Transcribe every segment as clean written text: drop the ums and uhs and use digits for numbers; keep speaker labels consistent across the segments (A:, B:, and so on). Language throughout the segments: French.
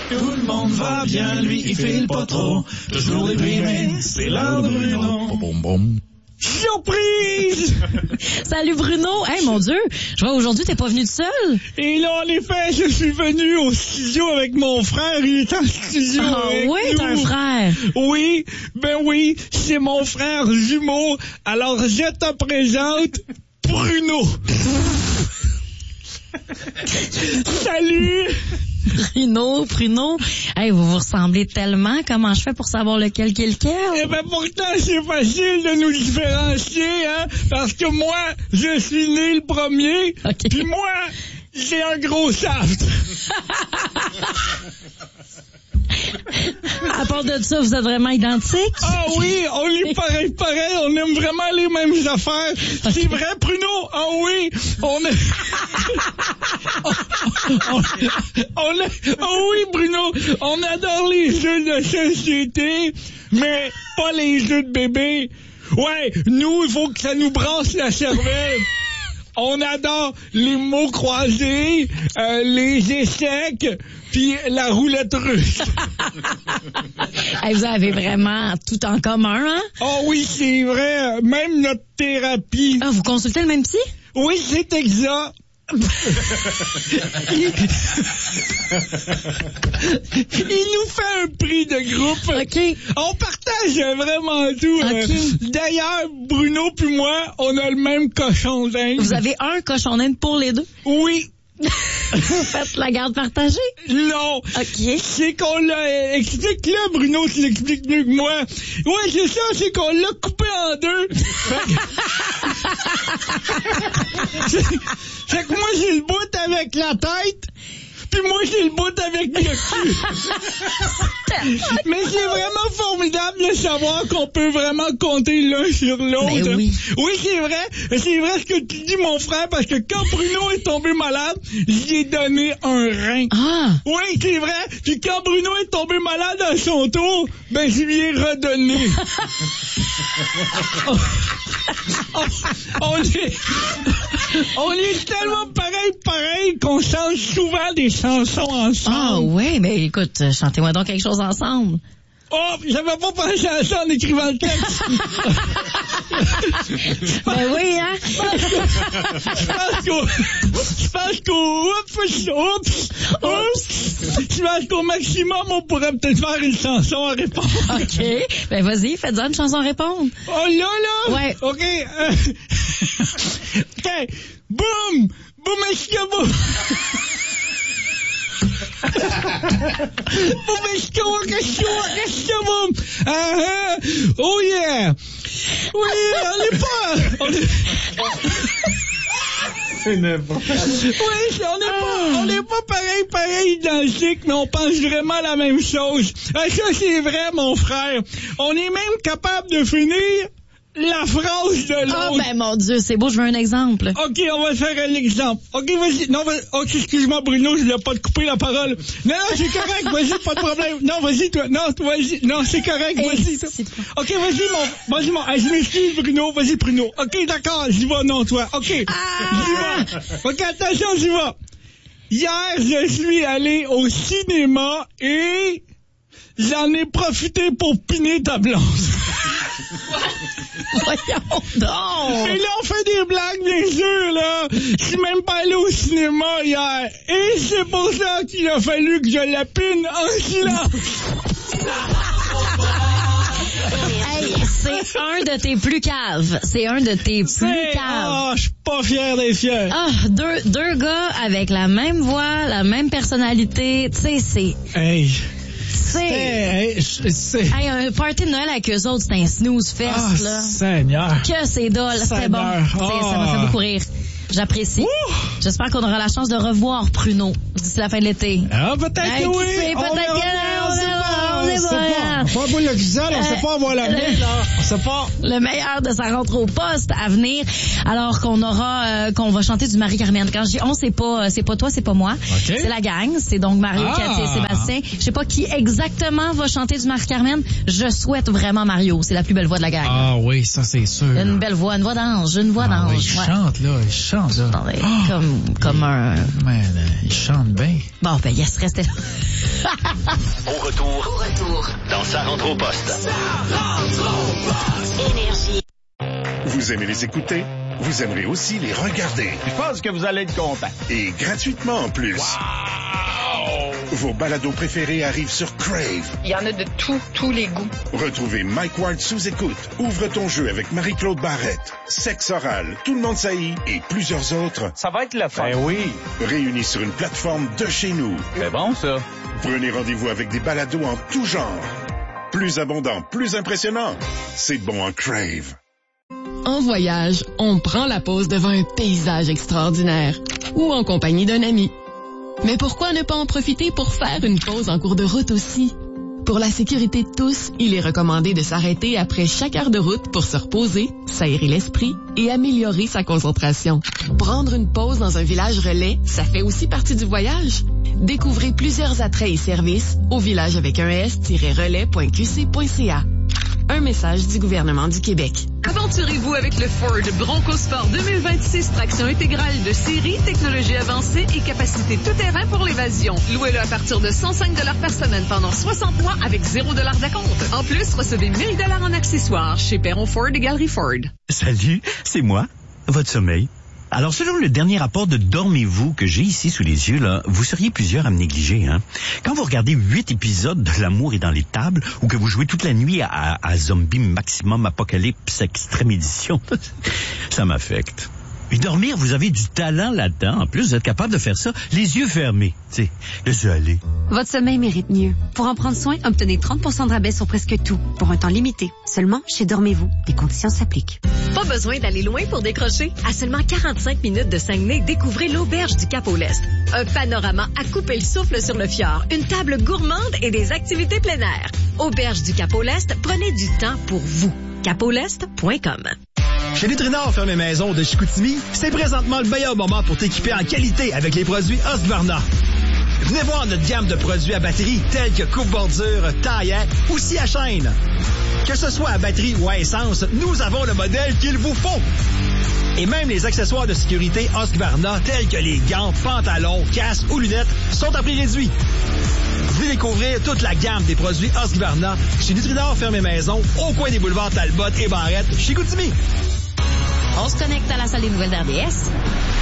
A: Tout le monde va bien, lui, il file pas trop. Toujours déprimé, c'est l'heure de Bruno.
B: Surprise!
C: Salut Bruno! Hey, mon Dieu! Je vois aujourd'hui, t'es pas venu tout seul?
B: Et là, en effet, je suis venu au studio avec mon frère. Il est en studio avec
C: oui,
B: nous.
C: t'as un frère.
B: Oui, oui, c'est mon frère jumeau. Alors, je te présente Bruno. Salut!
C: Pruno. Hey, vous ressemblez tellement. Comment je fais pour savoir lequel qui est lequel?
B: Eh ben, pourtant, c'est facile de nous différencier, hein, parce que moi, je suis né le premier,
C: Okay.
B: puis moi, j'ai un gros shaft.
C: À part de ça, vous êtes vraiment identiques?
B: Ah oui, on est pareil, on aime vraiment les mêmes affaires.
C: Okay.
B: C'est vrai, Bruno? Ah oui, oh oui, Bruno, on adore les jeux de société, mais pas les jeux de bébé. Ouais, nous, il faut que ça nous brasse la cervelle. On adore les mots croisés, les échecs, puis la roulette russe.
C: Hey, vous avez vraiment tout en commun, hein?
B: Oh oui, c'est vrai. Même notre thérapie.
C: Ah, vous consultez le même psy?
B: Oui, c'est exact. Il nous fait un prix de groupe.
C: OK.
B: On partage vraiment tout.
C: OK.
B: D'ailleurs, Bruno puis moi, on a le même cochon d'Inde.
C: Vous avez un cochon d'Inde pour les deux?
B: Oui.
C: Vous faites la garde partagée?
B: Non.
C: OK.
B: C'est qu'on l'a... Explique-le, Bruno, tu l'expliques mieux que moi. Ouais, c'est ça, c'est qu'on l'a coupé en deux. Fait que moi, j'ai le bout avec la tête, puis moi, j'ai le bout avec le cul. Mais c'est vraiment formidable de savoir qu'on peut vraiment compter l'un sur l'autre.
C: Ben oui.
B: Oui, c'est vrai ce que tu dis, mon frère, parce que quand Bruno est tombé malade, j'y ai donné un rein.
C: Ah!
B: Oui, c'est vrai. Puis quand Bruno est tombé malade à son tour, ben je lui ai redonné. On est tellement pareil qu'on chante souvent des chansons ensemble.
C: Ah oui, mais écoute, chantez-moi donc quelque chose ensemble.
B: Oh, j'avais pas pensé à ça en écrivant le texte.
C: Ben oui, hein?
B: Je pense qu'au maximum, on pourrait peut-être faire une chanson à répondre.
C: OK. Ben vas-y, faites-en une chanson à répondre.
B: Oh là?
C: Ouais.
B: OK. OK. Boum! Boum, est-ce que boum? Boum, est-ce que boum? Oh yeah! Oui, on n'est pas pareil identique, mais on pense vraiment la même chose. Ça, c'est vrai, mon frère. On est même capable de finir la phrase de l'autre.
C: Ah, ben mon Dieu, c'est beau, je veux un exemple.
B: OK, on va faire un exemple. OK, vas-y. Non, OK, excuse-moi, Bruno, je voulais pas te couper la parole. Non, c'est correct, vas-y, pas de problème. Non, vas-y, toi. Non, vas-y. Non, c'est correct, vas-y, toi. OK, vas-y, mon. Je m'excuse, Bruno. Vas-y, Bruno. OK, d'accord, j'y vais, non, toi. OK, j'y vais. OK, attention, j'y vais. Hier, je suis allé au cinéma et j'en ai profité pour piner ta blonde.
C: Voyons donc!
B: Et là, on fait des blagues, bien sûr, là. Je suis même pas allé au cinéma hier. Et c'est pour ça qu'il a fallu que je la pine en silence.
C: Hey, c'est un de tes plus caves. C'est un de tes plus caves.
B: Ah, je suis pas fier d'être fier.
C: Ah, deux gars avec la même voix, la même personnalité. Tu sais, c'est...
B: Hey,
C: Hey, un party de Noël avec eux autres, c'est un snooze fest, là.
B: Seigneur.
C: Que c'est dole, c'était bon. Ça m'a fait beaucoup rire. J'apprécie. J'espère qu'on aura la chance de revoir Pruno d'ici la fin de l'été.
B: Ah, peut-être
C: Hey,
B: que oui.
C: qui sait, peut-être que on sait pas.
B: On sait pas. On va le visuel, on sait pas avoir l'avenir, là. On sait pas.
C: Le meilleur de sa rentrée au poste à venir, alors qu'on va chanter du Marie-Carmen. Quand je dis on, c'est pas toi, c'est pas moi.
B: Okay.
C: C'est la gang. C'est donc Mario, Cathy et Sébastien. Je sais pas qui exactement va chanter du Marie-Carmen. Je souhaite vraiment Mario. C'est la plus belle voix de la gang.
B: Ah oui, ça c'est sûr.
C: Une belle voix, une voix d'ange,
B: Oui, il
C: Ouais.
B: chante, là. Il chante, là.
C: Attendez, comme un...
B: Man, il chante bien.
C: Bon, ben, yes, restez là.
D: Au retour, dans Sa rentre au poste.
A: Ça rentre au poste.
E: Énergie.
F: Vous aimez les écouter? Vous aimerez aussi les regarder.
G: Je pense que vous allez être content.
F: Et gratuitement en plus.
A: Wow!
F: Vos balados préférés arrivent sur Crave.
H: Il y en a de tous les goûts.
F: Retrouvez Mike Ward sous écoute. Ouvre ton jeu avec Marie-Claude Barrette. Sexe oral, Tout le monde saillit et plusieurs autres.
G: Ça va être le fun. Ben oui.
F: Réunis sur une plateforme de chez nous.
G: C'est bon, ça.
F: Prenez rendez-vous avec des balados en tout genre. Plus abondant, plus impressionnant. C'est bon en Crave.
I: En voyage, on prend la pause devant un paysage extraordinaire ou en compagnie d'un ami. Mais pourquoi ne pas en profiter pour faire une pause en cours de route aussi? Pour la sécurité de tous, il est recommandé de s'arrêter après chaque heure de route pour se reposer, s'aérer l'esprit et améliorer sa concentration. Prendre une pause dans un village relais, ça fait aussi partie du voyage. Découvrez plusieurs attraits et services au village avec un s-relais.qc.ca. Un message du gouvernement du Québec.
J: Aventurez-vous avec le Ford Bronco Sport 2026, traction intégrale de série, technologie avancée et capacité tout-terrain pour l'évasion. Louez-le à partir de 105 $ par semaine pendant 60 mois avec 0 $ d'acompte. En plus, recevez 1 000 $ en accessoires chez Perron Ford et Galerie Ford.
K: Salut, c'est moi, votre sommeil. Alors, selon le dernier rapport de Dormez-vous que j'ai ici sous les yeux, là, vous seriez plusieurs à me négliger, hein. Quand vous regardez 8 épisodes de L'amour est dans les tables, ou que vous jouez toute la nuit à Zombie Maximum Apocalypse Extrême Édition, ça m'affecte. Et dormir, vous avez du talent là-dedans. En plus, vous êtes capable de faire ça les yeux fermés. Tu sais, laissez aller.
L: Votre sommeil mérite mieux. Pour en prendre soin, obtenez 30% de rabais sur presque tout, pour un temps limité. Seulement chez Dormez-vous. Des conditions s'appliquent.
M: Pas besoin d'aller loin pour décrocher. À seulement 45 minutes de Saguenay, découvrez l'Auberge du Cap-au-Lest. Un panorama à couper le souffle sur le fjord, une table gourmande et des activités plein air. Auberge du Cap-au-Lest, prenez du temps pour vous. capaulest.com.
N: Chez Nutrinor Ferme Maison de Chicoutimi, c'est présentement le meilleur moment pour t'équiper en qualité avec les produits Husqvarna. Venez voir notre gamme de produits à batterie tels que coupe-bordure, tailleur ou scie à chaîne. Que ce soit à batterie ou à essence, nous avons le modèle qu'il vous faut. Et même les accessoires de sécurité Husqvarna tels que les gants, pantalons, casques ou lunettes sont à prix réduit. Venez découvrir toute la gamme des produits Husqvarna chez Nutrinor Ferme Maison au coin des boulevards Talbot et Barrette, Chicoutimi.
C: On se connecte à la salle des nouvelles d'RDS.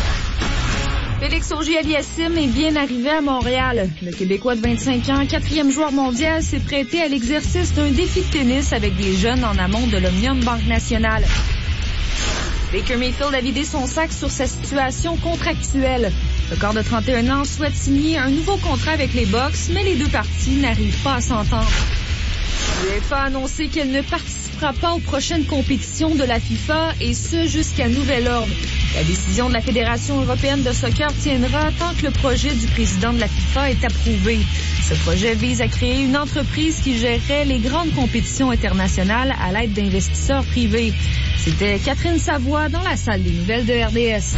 O: Félix Auger-Aliassime est bien arrivé à Montréal. Le Québécois de 25 ans, 4e joueur mondial, s'est prêté à l'exercice d'un défi de tennis avec des jeunes en amont de l'Omnium Banque Nationale. Baker Mayfield a vidé son sac sur sa situation contractuelle. Le corps de 31 ans souhaite signer un nouveau contrat avec les Bucks, mais les deux parties n'arrivent pas à s'entendre. L'UEFA a annoncé qu'elle ne participera pas aux prochaines compétitions de la FIFA, et ce jusqu'à nouvel ordre. La décision de la Fédération européenne de soccer tiendra tant que le projet du président de la FIFA est approuvé. Ce projet vise à créer une entreprise qui gérerait les grandes compétitions internationales à l'aide d'investisseurs privés. C'était Catherine Savoie dans la salle des nouvelles de RDS.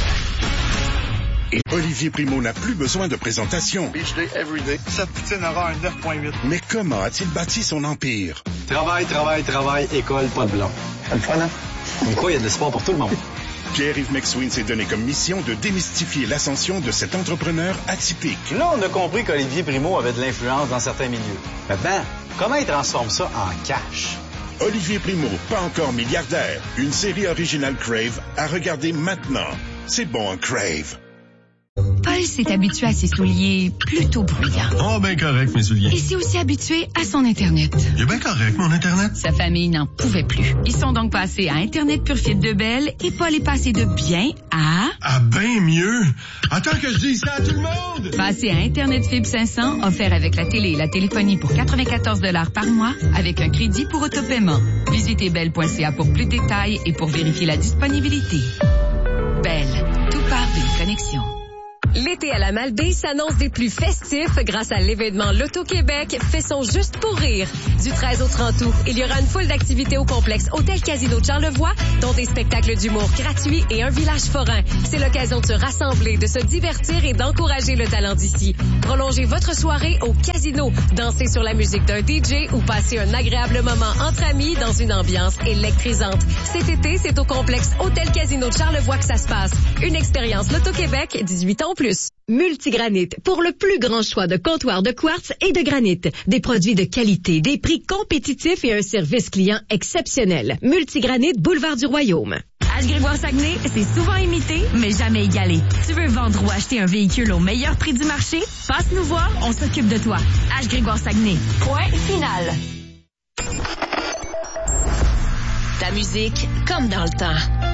F: Et Olivier Primo n'a plus besoin de présentation.
P: Beach day, everyday. Cette poutine aura un 9.8.
F: Mais comment a-t-il bâti son empire?
P: Travail, école, pas de blanc. C'est le fun, hein? Comme quoi, il y a de l'espoir pour tout le monde.
F: Pierre-Yves McSween s'est donné comme mission de démystifier l'ascension de cet entrepreneur atypique.
P: Là, on a compris qu'Olivier Primo avait de l'influence dans certains milieux. Maintenant, comment il transforme ça en cash?
F: Olivier Primo, pas encore milliardaire. Une série originale Crave à regarder maintenant. C'est bon en Crave.
Q: Paul s'est habitué à ses souliers plutôt bruyants.
R: Oh, ben correct, mes souliers.
Q: Il s'est aussi habitué à son Internet.
R: Il est bien correct, mon Internet.
Q: Sa famille n'en pouvait plus. Ils sont donc passés à Internet Pure Fibre de Bell et Paul est passé de bien à...
R: À bien mieux. Attends que je dise ça à tout le monde.
Q: Passé à Internet Fibre 500, offert avec la télé et la téléphonie pour 94 $ par mois, avec un crédit pour autopaiement. Visitez bell.ca pour plus de détails et pour vérifier la disponibilité. Bell, tout part d'une connexion.
M: L'été à la Malbaie s'annonce des plus festifs grâce à l'événement L'Auto-Québec fait son juste pour rire. Du 13 au 30 août, il y aura une foule d'activités au complexe Hôtel Casino de Charlevoix, dont des spectacles d'humour gratuits et un village forain. C'est l'occasion de se rassembler, de se divertir et d'encourager le talent d'ici. Prolongez votre soirée au casino, dansez sur la musique d'un DJ ou passez un agréable moment entre amis dans une ambiance électrisante. Cet été, c'est au complexe Hôtel Casino de Charlevoix que ça se passe. Une expérience L'Auto-Québec, 18 ans ou plus. Multigranit, pour le plus grand choix de comptoirs de quartz et de granit. Des produits de qualité, des prix compétitifs et un service client exceptionnel. Multigranit, boulevard du Royaume.
C: H. Grégoire Saguenay, c'est souvent imité, mais jamais égalé. Tu veux vendre ou acheter un véhicule au meilleur prix du marché? Passe nous voir, on s'occupe de toi. H. Grégoire Saguenay. Point final.
E: Ta musique, comme dans le temps.